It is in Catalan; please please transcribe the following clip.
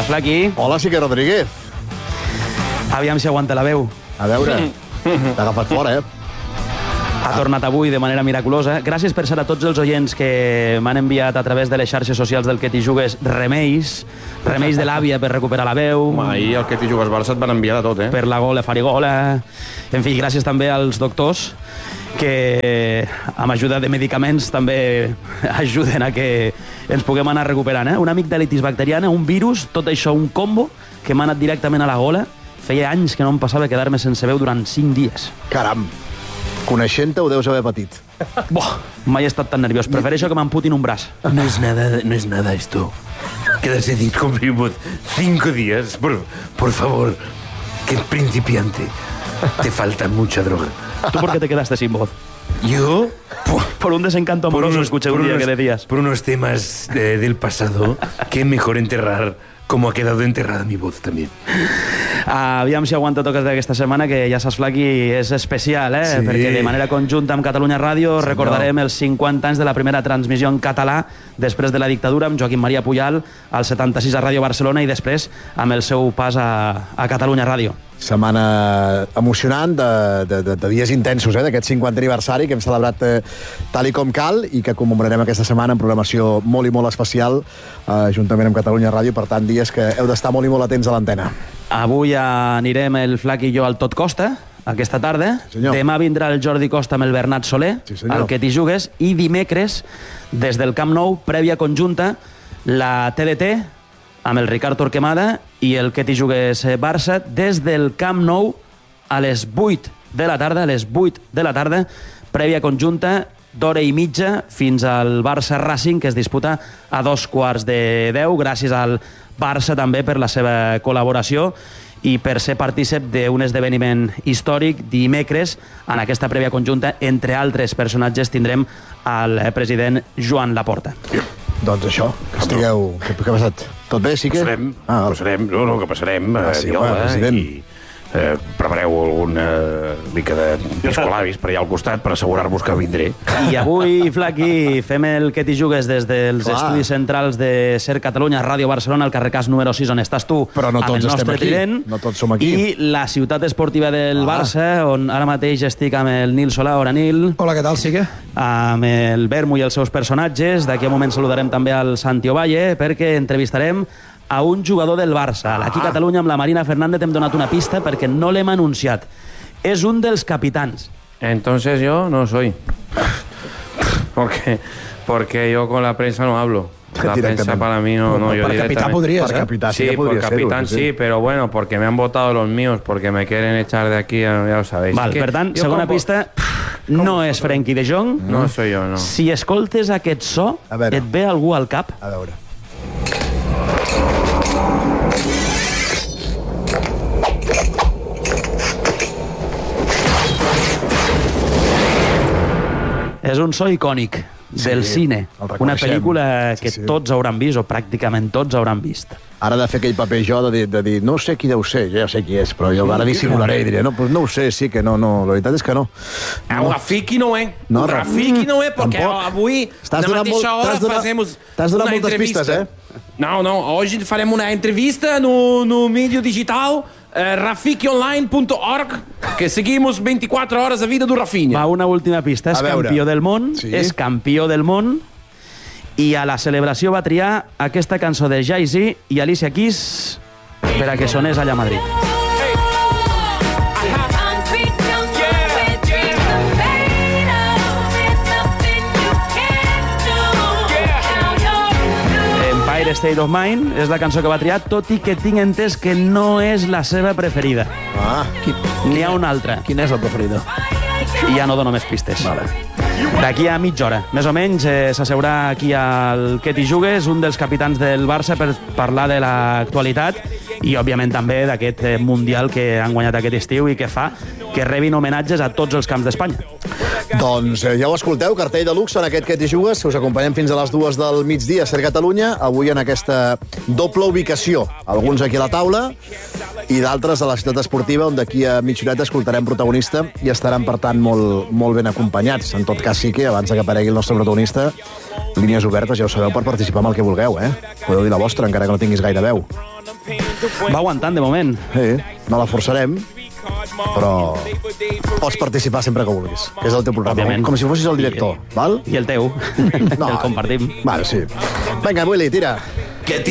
Hola, Flaqui. Hola, Sique Rodríguez. Aviam si aguanta la veu. A veure, t'ha agafat fora, Ha tornat avui de manera miraculosa. Gràcies per ser a tots els oients que m'han enviat a través de les xarxes socials del Que t'hi jugues remeis de l'àvia per recuperar la veu. Ahir el Que t'hi jugues Barça et van enviar de tot, Per la gola, farigola. En fi, gràcies també als doctors que amb ajuda de medicaments també ajuden a que ens puguem anar recuperant. Un amigdalitis bacteriana, un virus, tot això, un combo que m'ha anat directament a la gola. Feia anys que no em passava quedar-me sense veu durant 5 dies. Caram, coneixent-te ho deus haver patit. Mai he estat tan nerviós. Prefereixo que m'amputin un braç. No es nada esto. Quedarse descomprimido 5 días. Por favor, que es principiante. Te falta mucha droga. ¿Tú por qué te quedaste sin voz? ¿Yo? Por un desencanto amoroso, escuché un día que decías. Por unos temas del pasado que es mejor enterrar como ha quedado enterrada mi voz también. Aviam si aguanta toques d'aquesta setmana, que ja saps, Flaqui, és especial, Sí. Perquè de manera conjunta amb Catalunya Ràdio recordarem els 50 anys de la primera transmissió en català després de la dictadura, amb Joaquim Maria Pujal, al 76 a Ràdio Barcelona i després amb el seu pas a Catalunya Ràdio. Setmana emocionant, de dies intensos, d'aquest 50 aniversari que hem celebrat tal i com cal i que commemorarem aquesta setmana en programació molt i molt especial juntament amb Catalunya Ràdio. Per tant, dies que heu d'estar molt i molt atents a l'antena. Avui anirem el Flaqui i jo al Tot Costa, aquesta tarda. Senyor. Demà vindrà el Jordi Costa amb el Bernat Soler, al Que t'hi jugues, i dimecres, des del Camp Nou, prèvia conjunta, la TDT, amb el Ricard Torquemada i el Que t'hi jugues Barça, des del Camp Nou a les 8 de la tarda, prèvia conjunta d'hora i mitja fins al Barça Racing, que es disputa a 2:15. Gràcies al Barça també per la seva col·laboració i per ser partícip d'un esdeveniment històric. Dimecres, en aquesta prèvia conjunta, entre altres personatges, tindrem el president Joan Laporta. Doncs això, que estigueu... Què ha passat? Tot bé, sí que? Passarem, que passarem, president. i prepareu alguna mica de piscolabis per allà al costat per assegurar-vos que vindré. I avui, Flaqui, fem el Que t'hi jugues des dels estudis centrals de Ser Catalunya, Ràdio Barcelona, al carrer Cas número 6, on estàs tu, però no amb el nostre trident. No tots som aquí. I la ciutat esportiva del Barça, on ara mateix estic amb el Nil Solà. Hola, Nil. Hola, què tal, Sique? Amb el Bermu i els seus personatges. D'aquí a un moment saludarem també al Santi Ovalle, perquè entrevistarem a un jugador del Barça. Aquí a Catalunya, amb la Marina Fernández, hem donat una pista perquè no l'hem anunciat. És un dels capitans. Entonces yo no soy. Porque yo con la prensa no hablo. La prensa para mí no, yo per capità podries, Per capità, sí, por capitán sí, pero bueno, porque me han votado los míos, porque me quieren echar de aquí, ya lo sabéis. Val, per tant, segona pista, no és Frenkie de Jong. No soy yo, no. Si escoltes aquest so, et ve algú al cap? A veure. És un so icònic del cine. Una pel·lícula que tots hauran vist, o pràcticament tots hauran vist. Ara de fer aquell paper jo de dir no sé qui deu ser, jo ja sé qui és, però jo ara dissimularé i diré, no, pues no ho sé, sí que no, la veritat és que no. Rafiki no é. No, Rafiki no é, porque avui, T'has na mateixa hora, fazemos T'has donat uma moltes pistes, entrevista. Não, hoje faremos uma entrevista no mídia digital, rafikonline.org, que seguimos 24 horas a vida do Rafinha. Va, una última pista. És campió del món, és campió del món, i a la celebració va triar aquesta cançó de Jay-Z i Alicia Keys per a que sonés allà a Madrid. Empire State of Mind és la cançó que va triar, tot i que tinc entès que no és la seva preferida. N'hi ha una altra. Quina és la preferida? I ja no dono més pistes. Vale. D'aquí a mitja hora, més o menys, s'asseurà aquí al Que t'hi jugues, un dels capitans del Barça, per parlar de l'actualitat i, òbviament, també d'aquest Mundial que han guanyat aquest estiu i que fa que rebin homenatges a tots els camps d'Espanya. Doncs ja ho escolteu, cartell de luxe en aquest Que t'hi jugues. Us acompanyem fins a les 2 del migdia a Ser Catalunya, avui en aquesta doble ubicació. Alguns aquí a la taula i d'altres a la ciutat esportiva, on d'aquí a mitja horeta escoltarem protagonista i estaran, per tant, molt ben acompanyats. En tot cas, sí que, abans que aparegui el nostre protagonista, línies obertes, ja ho sabeu, per participar amb el que vulgueu, Podeu dir la vostra, encara que no tinguis gaire veu. Va aguantant, de moment. Sí, no la forçarem, però pots participar sempre que vulguis, que és el teu programa, Òbviament. com si fossis el director, val? I el teu. No. El compartim. Vale, sí. Vinga, Willy, tira. Que